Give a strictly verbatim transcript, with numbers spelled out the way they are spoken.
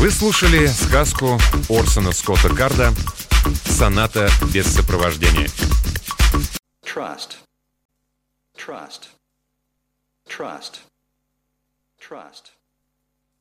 Вы слушали сказку Орсона Скотта Карда «Соната без сопровождения». Trust. Trust. Trust. Trust.